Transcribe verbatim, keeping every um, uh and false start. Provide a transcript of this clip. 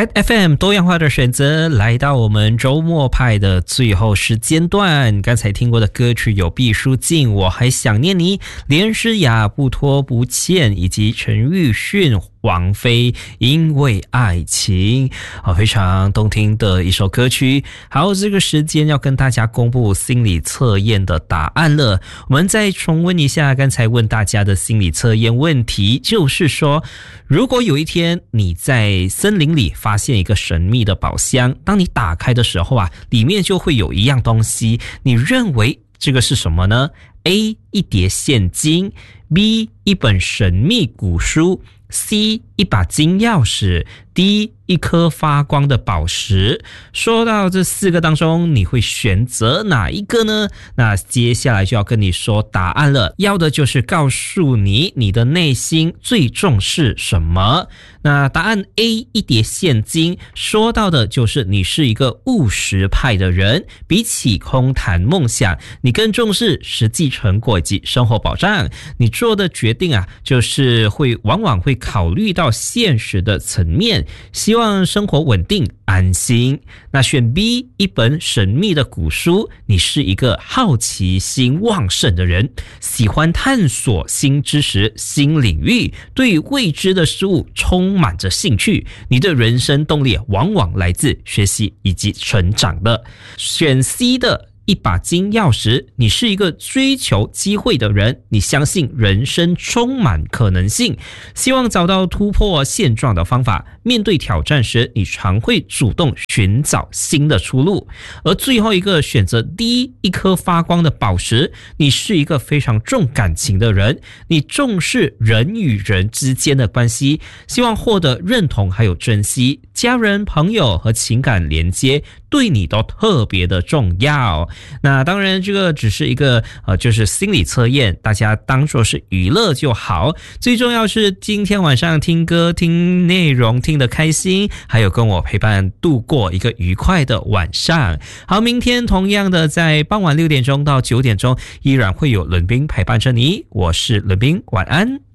F M 多样化的选择，来到我们周末派的最后时间段。刚才听过的歌曲有毕书尽我还想念你，连诗雅不拖不欠，以及陈奕迅王菲因为爱情，好，非常动听的一首歌曲。好，这个时间要跟大家公布心理测验的答案了。我们再重温一下刚才问大家的心理测验问题，就是说，如果有一天你在森林里发现一个神秘的宝箱，当你打开的时候啊，里面就会有一样东西，你认为这个是什么呢？ A. 一叠现金， B. 一本神秘古书， C. 一把金钥匙， D. 一颗发光的宝石。说到这四个当中，你会选择哪一个呢？那接下来就要跟你说答案了，要的就是告诉你你的内心最重视什么。那答案 A. 一叠现金，说到的就是你是一个务实派的人，比起空谈梦想，你更重视实际成果以及生活保障。你做的决定啊，就是会往往会考虑到现实的层面，希望生活稳定安心。那选 B. 一本神秘的古书，你是一个好奇心旺盛的人，喜欢探索新知识、新领域，对未知的事物充满着兴趣。你的人生动力往往来自学习以及成长的。选 C 的一把金钥匙，你是一个追求机会的人，你相信人生充满可能性，希望找到突破现状的方法。面对挑战时，你常会主动寻找新的出路。而最后一个选择 D， 一颗发光的宝石，你是一个非常重感情的人，你重视人与人之间的关系，希望获得认同还有珍惜，家人、朋友和情感连接对你都特别的重要。那当然这个只是一个呃，就是心理测验，大家当作是娱乐就好。最重要是今天晚上听歌听内容听得开心，还有跟我陪伴度过一个愉快的晚上。好，明天同样的在傍晚六点钟到九点钟依然会有伦宾陪伴着你，我是伦宾，晚安。